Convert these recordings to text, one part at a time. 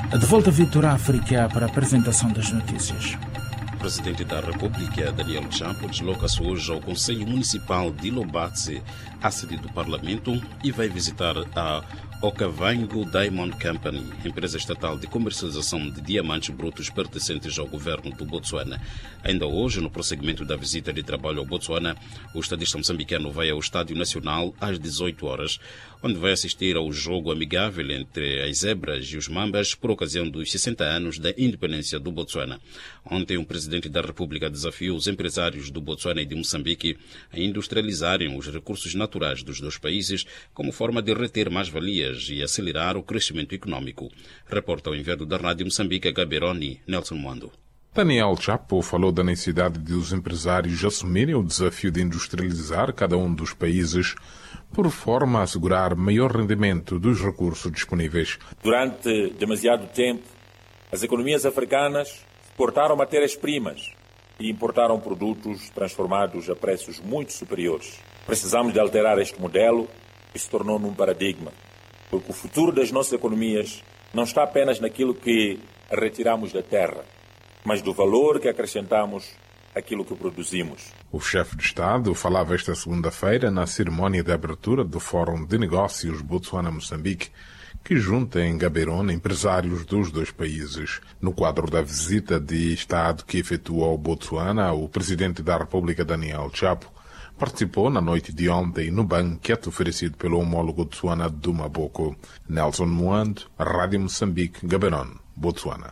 De volta a Vitor África para a apresentação das notícias. O Presidente da República, Daniel Chapo, desloca-se hoje ao Conselho Municipal de Lombatse, à sede do Parlamento, e vai visitar a Okavango Diamond Company, empresa estatal de comercialização de diamantes brutos pertencentes ao governo do Botsuana. Ainda hoje, no prosseguimento da visita de trabalho ao Botsuana, o estadista moçambicano vai ao Estádio Nacional às 18 horas, onde vai assistir ao jogo amigável entre as Zebras e os Mambas por ocasião dos 60 anos da independência do Botsuana. Ontem, o Presidente da República desafiou os empresários do Botsuana e de Moçambique a industrializarem os recursos naturais dos dois países como forma de reter mais-valias e acelerar o crescimento econômico. Reporta o enviado da Rádio Moçambique, Gaberoni, Nelson Mwando. Daniel Chapo falou da necessidade de os empresários assumirem o desafio de industrializar cada um dos países por forma a assegurar maior rendimento dos recursos disponíveis. Durante demasiado tempo, as economias africanas exportaram matérias-primas e importaram produtos transformados a preços muito superiores. Precisamos de alterar este modelo que se tornou num paradigma, porque o futuro das nossas economias não está apenas naquilo que retiramos da terra, mas do valor que acrescentamos àquilo que produzimos. O chefe de Estado falava esta segunda-feira na cerimónia de abertura do Fórum de Negócios Botsuana-Moçambique, que junta em Gaberone empresários dos dois países. No quadro da visita de Estado que efetuou ao Botsuana, o Presidente da República, Daniel Chapo, participou na noite de ontem no banquete oferecido pelo homólogo Botsuana Duma Boko. Nelson Mwando, Rádio Moçambique, Gaberone, Botsuana.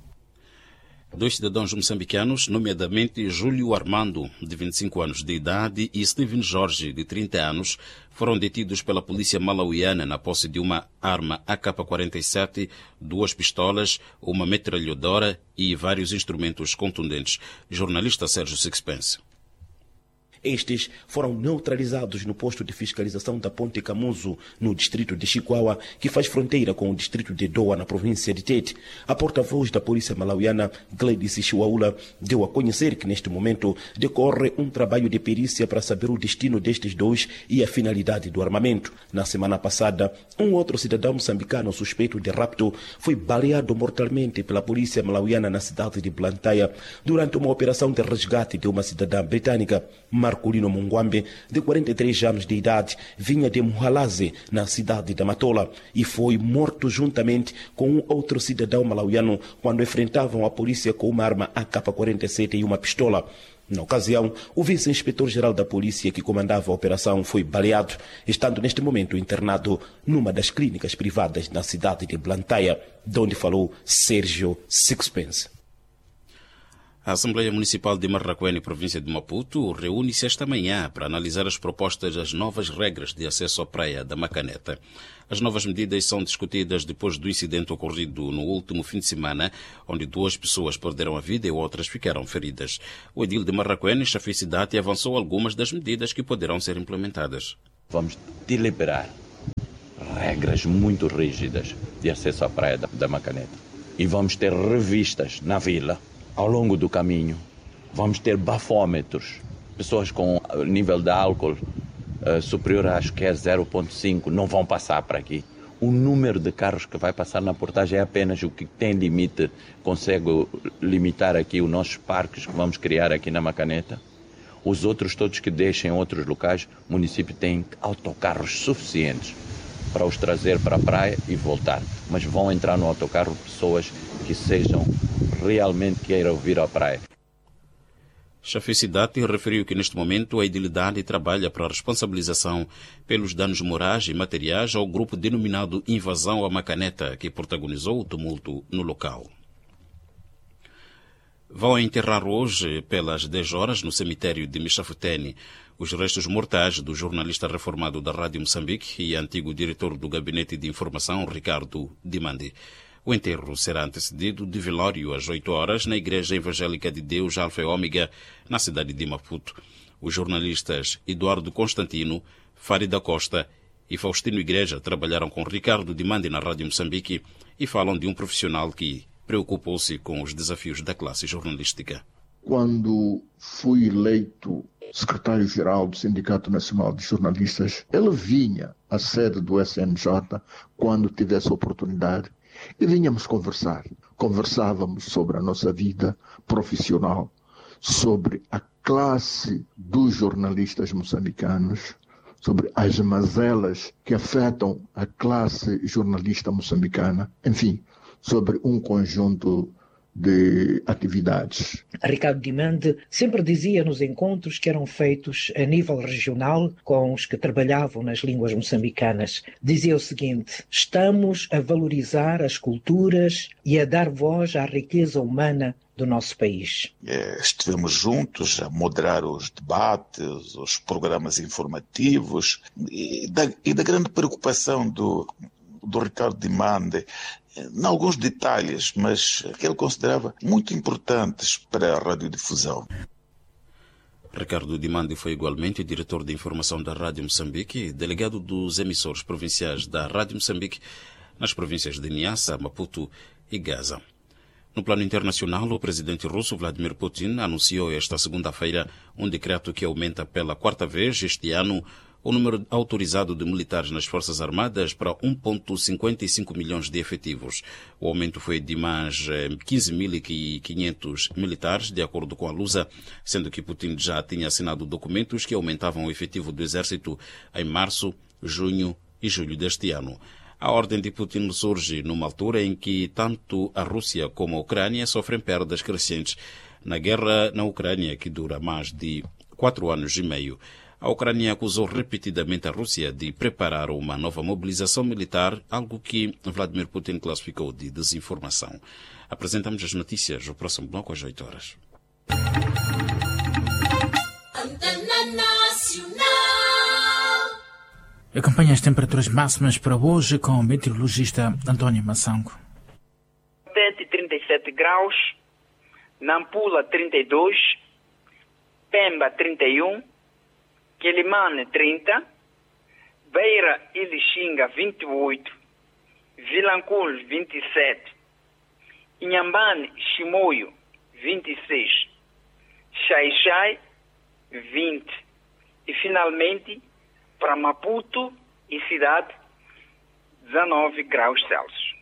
Dois cidadãos moçambicanos, nomeadamente Júlio Armando, de 25 anos de idade, e Steven Jorge, de 30 anos, foram detidos pela polícia malauiana na posse de uma arma AK-47, 2 pistolas, uma metralhadora e vários instrumentos contundentes. Jornalista Sérgio Sixpence. Estes foram neutralizados no posto de fiscalização da Ponte Camuso, no distrito de Chicoaua, que faz fronteira com o distrito de Doa, na província de Tete. A porta-voz da polícia malauiana, Gladys Chiwaula, deu a conhecer que neste momento decorre um trabalho de perícia para saber o destino destes dois e a finalidade do armamento. Na semana passada, um outro cidadão moçambicano suspeito de rapto foi baleado mortalmente pela polícia malauiana na cidade de Blantyre durante uma operação de resgate de uma cidadã britânica. Marcolino Mungwambe, de 43 anos de idade, vinha de Muhalaze, na cidade da Matola, e foi morto juntamente com um outro cidadão malauiano quando enfrentavam a polícia com uma arma AK-47 e uma pistola. Na ocasião, o vice-inspetor-geral da polícia que comandava a operação foi baleado, estando neste momento internado numa das clínicas privadas na cidade de Blantyre, de onde falou Sérgio Sixpence. A Assembleia Municipal de Marraquene, província de Maputo, reúne-se esta manhã para analisar as propostas das novas regras de acesso à praia da Macaneta. As novas medidas são discutidas depois do incidente ocorrido no último fim de semana, onde 2 pessoas perderam a vida e outras ficaram feridas. O edil de Marraquene, Chafi Cidade, avançou algumas das medidas que poderão ser implementadas. Vamos deliberar regras muito rígidas de acesso à praia da Macaneta. E vamos ter revistas na vila. Ao longo do caminho, vamos ter bafômetros. Pessoas com nível de álcool superior, acho que é 0,5, não vão passar para aqui. O número de carros que vai passar na portagem é apenas o que tem limite. Consegue limitar aqui os nossos parques que vamos criar aqui na Macaneta. Os outros todos que deixem em outros locais, o município tem autocarros suficientes para os trazer para a praia e voltar. Mas vão entrar no autocarro pessoas que sejam realmente queiram vir à praia. Chafi Cidade referiu que neste momento a edilidade trabalha para a responsabilização pelos danos morais e materiais ao grupo denominado Invasão à Macaneta, que protagonizou o tumulto no local. Vão enterrar hoje, pelas 10 horas, no cemitério de Michafutene, os restos mortais do jornalista reformado da Rádio Moçambique e antigo diretor do Gabinete de Informação, Ricardo Dimandi. O enterro será antecedido de velório às 8 horas na Igreja Evangélica de Deus Alfa e Ômega, na cidade de Maputo. Os jornalistas Eduardo Constantino, Farida Costa e Faustino Igreja trabalharam com Ricardo Dimandi na Rádio Moçambique e falam de um profissional que preocupou-se com os desafios da classe jornalística. Quando fui eleito secretário-geral do Sindicato Nacional de Jornalistas, ele vinha à sede do SNJ quando tivesse oportunidade e vinhamos conversar. Conversávamos sobre a nossa vida profissional, sobre a classe dos jornalistas moçambicanos, sobre as mazelas que afetam a classe jornalista moçambicana, enfim, sobre um conjunto de atividades. Ricardo Dimande sempre dizia nos encontros que eram feitos a nível regional com os que trabalhavam nas línguas moçambicanas. Dizia o seguinte: estamos a valorizar as culturas e a dar voz à riqueza humana do nosso país. Estivemos juntos a moderar os debates, os programas informativos e da grande preocupação do Ricardo Dimande em alguns detalhes, mas que ele considerava muito importantes para a radiodifusão. Ricardo Dimande foi igualmente diretor de informação da Rádio Moçambique e delegado dos emissores provinciais da Rádio Moçambique nas províncias de Niassa, Maputo e Gaza. No plano internacional, o presidente russo Vladimir Putin anunciou esta segunda-feira um decreto que aumenta pela quarta vez este ano o número autorizado de militares nas Forças Armadas para 1,55 milhões de efetivos. O aumento foi de mais 15.500 militares, de acordo com a Lusa, sendo que Putin já tinha assinado documentos que aumentavam o efetivo do exército em março, junho e julho deste ano. A ordem de Putin surge numa altura em que tanto a Rússia como a Ucrânia sofrem perdas crescentes na guerra na Ucrânia, que dura mais de 4 anos e meio. A Ucrânia acusou repetidamente a Rússia de preparar uma nova mobilização militar, algo que Vladimir Putin classificou de desinformação. Apresentamos as notícias no próximo bloco às 8 horas. Acompanhe as temperaturas máximas para hoje com o meteorologista António Massango. 37 graus, Nampula 32, Pemba 31, Quelimane 30, Beira e Lixinga 28, Vilanculos 27, Inhambane Chimoio 26, Xai-Xai 20 e finalmente para Maputo e cidade 19 graus Celsius.